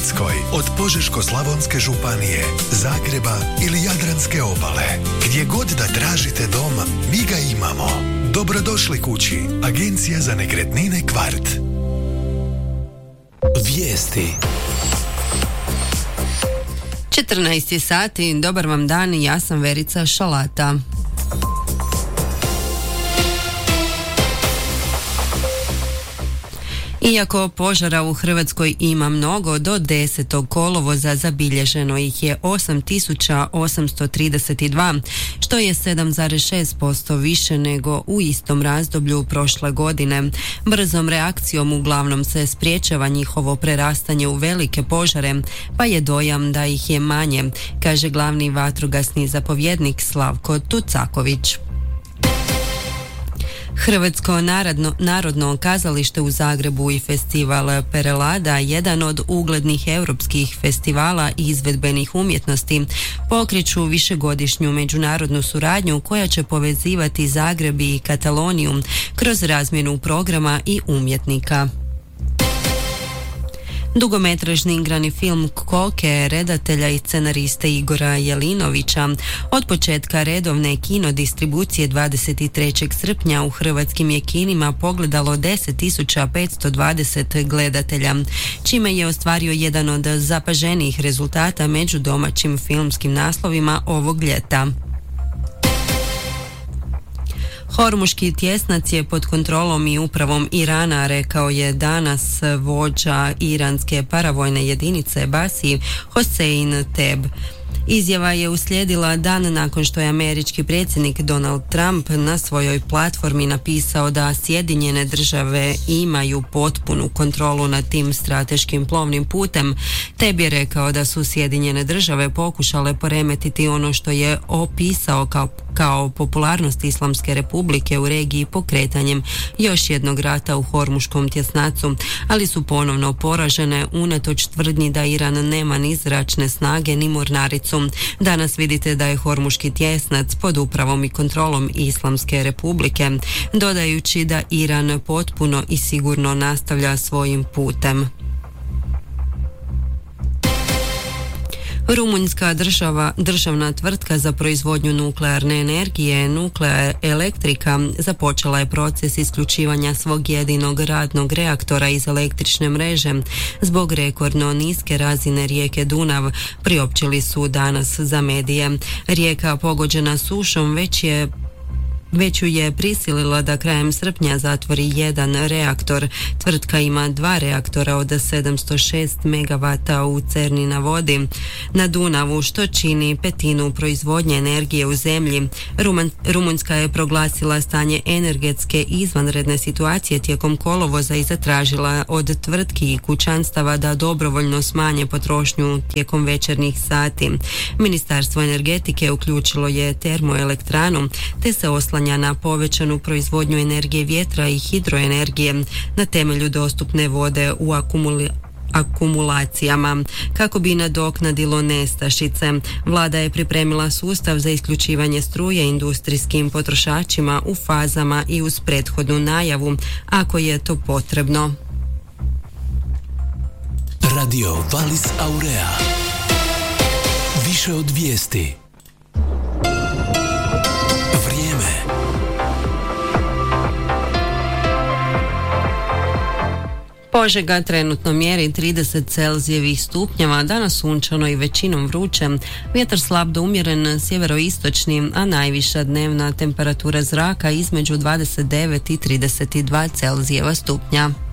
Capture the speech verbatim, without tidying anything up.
Hrvatskoj, od Požeško-slavonske županije, Zagreba ili Jadranske obale. Gdje god da tražite dom, mi ga imamo. Dobrodošli kući. Agencija za nekretnine Kvart. Vijesti. četrnaest sati, dobar vam dan, ja sam Verica Šalata. Iako požara u Hrvatskoj ima mnogo, do desetog kolovoza zabilježeno ih je osam tisuća osamsto trideset dva, što je sedam zarez šest posto više nego u istom razdoblju prošle godine. Brzom reakcijom uglavnom se spriječava njihovo prerastanje u velike požare, pa je dojam da ih je manje, kaže glavni vatrogasni zapovjednik Slavko Tucaković. Hrvatsko narodno, narodno kazalište u Zagrebu i festival Perelada, jedan od uglednih europskih festivala izvedbenih umjetnosti, pokreću višegodišnju međunarodnu suradnju koja će povezivati Zagreb i Kataloniju kroz razmjenu programa i umjetnika. Dugometražni igrani film Koke redatelja i scenariste Igora Jelinovića od početka redovne kinodistribucije dvadeset trećeg srpnja u hrvatskim je kinima pogledalo deset tisuća petsto dvadeset gledatelja, čime je ostvario jedan od zapaženijih rezultata među domaćim filmskim naslovima ovog ljeta. Hormuški tjesnac je pod kontrolom i upravom Irana, rekao je danas vođa iranske paravojne jedinice Basi Hossein Teb. Izjava je uslijedila dan nakon što je američki predsjednik Donald Trump na svojoj platformi napisao da Sjedinjene države imaju potpunu kontrolu nad tim strateškim plovnim putem. Teb je rekao da su Sjedinjene države pokušale poremetiti ono što je opisao kao, kao popularnost Islamske republike u regiji pokretanjem još jednog rata u Hormuškom tjesnacu, ali su ponovno poražene unatoč tvrdnji da Iran nema ni zračne snage ni mornaricu. Danas vidite da je Hormuški tjesnac pod upravom i kontrolom Islamske republike, dodajući da Iran potpuno i sigurno nastavlja svojim putem. Rumunjska država, državna tvrtka za proizvodnju nuklearne energije, Nuclear Electrica, započela je proces isključivanja svog jedinog radnog reaktora iz električne mreže zbog rekordno niske razine rijeke Dunav, priopćili su danas za medije. Rijeka pogođena sušom već je Već ju je prisilila da krajem srpnja zatvori jedan reaktor. Tvrtka ima dva reaktora od sedamsto šest megavata u Cerni na vodi na Dunavu, što čini petinu proizvodnje energije u zemlji. Ruman, Rumunjska je proglasila stanje energetske izvanredne situacije tijekom kolovoza i zatražila od tvrtki i kućanstava da dobrovoljno smanje potrošnju tijekom večernjih sati. Ministarstvo energetike uključilo je termoelektranu te se oslanja na povećanu proizvodnju energije vjetra i hidroenergije na temelju dostupne vode u akumuli akumulacijama. Kako bi nadoknadilo nestašice, vlada je pripremila sustav za isključivanje struje industrijskim potrošačima u fazama i uz prethodnu najavu, ako je to potrebno. Radio Valis Aurea. Više od vijesti. Požega trenutno mjeri trideset celzijevih stupnjeva, danas sunčano i većinom vruće, vjetar slab do umjeren sjeveroistočni, a najviša dnevna temperatura zraka između dvadeset devet i trideset dva celzijeva stupnja.